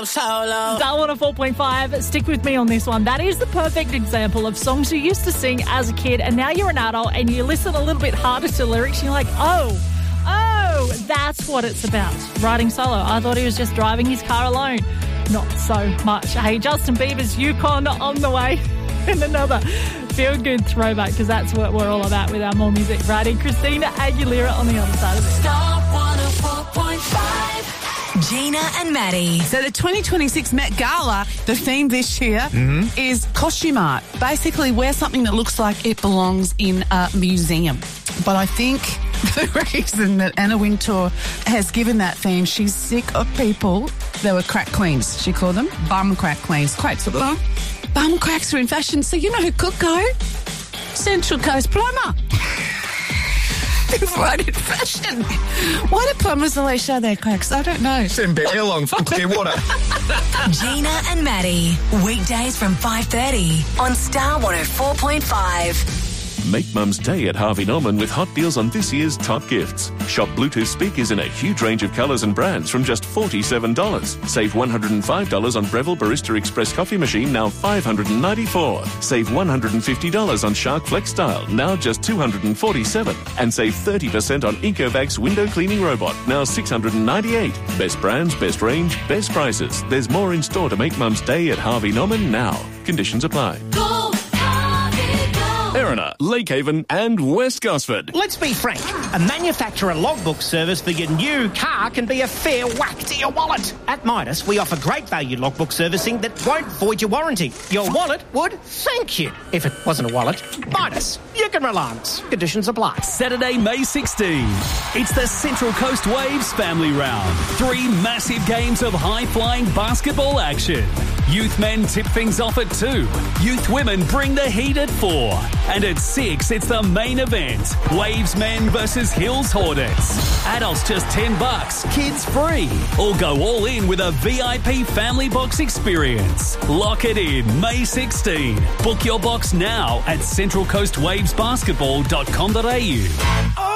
Star 104.5, stick with me on this one. That is the perfect example of songs you used to sing as a kid and now you're an adult and you listen a little bit harder to lyrics and you're like, oh, that's what it's about. Riding solo. I thought he was just driving his car alone. Not so much. Hey, Justin Bieber's Yukon on the way in another feel-good throwback because that's what we're all about with our More Music Friday. Christina Aguilera on the other side of it. Star 104.5. Gina and Maddie. So the 2026 Met Gala, the theme this year is costume art. Basically, wear something that looks like it belongs in a museum. But I think the reason that Anna Wintour has given that theme, she's sick of people. They were crack queens, she called them. Bum crack queens. Quite so bum cracks are in fashion. So you know who could go? Central Coast Plumber. Right in fashion. Why do plumbers always show their cracks? I don't know. Send Betty along for clear water. Gina and Maddie. Weekdays from 5:30 on Star 104.5. Make Mum's Day at Harvey Norman with hot deals on this year's top gifts. Shop Bluetooth speakers in a huge range of colours and brands from just $47. Save $105 on Breville Barista Express coffee machine, now $594. Save $150 on Shark Flex Style, now just $247. And save 30% on Ecovacs window cleaning robot, now $698. Best brands, best range, best prices. There's more in store to make Mum's Day at Harvey Norman now. Conditions apply. Erina, Lakehaven and West Gosford. Let's be frank, a manufacturer logbook service for your new car can be a fair whack to your wallet. At Midas, we offer great value logbook servicing that won't void your warranty. Your wallet would thank you. If it wasn't a wallet, Midas, you can rely on us. Conditions apply. Saturday, May 16. It's the Central Coast Waves Family Round. 3 massive games of high-flying basketball action. Youth men tip things off at 2. Youth women bring the heat at 4. And at 6, it's the main event. Waves men versus Hills Hornets. Adults just $10, kids free. Or go all in with a VIP family box experience. Lock it in May 16. Book your box now at centralcoastwavesbasketball.com.au.